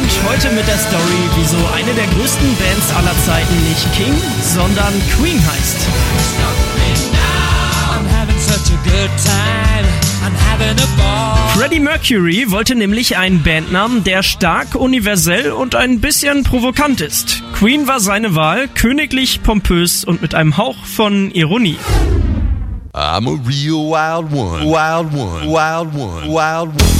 und heute mit der Story, wieso eine der größten Bands aller Zeiten nicht King, sondern Queen heißt. Freddie Mercury wollte nämlich einen Bandnamen, der stark, universell und ein bisschen provokant ist. Queen war seine Wahl, königlich, pompös und mit einem Hauch von Ironie. I'm a real wild one, wild one, wild one, wild one.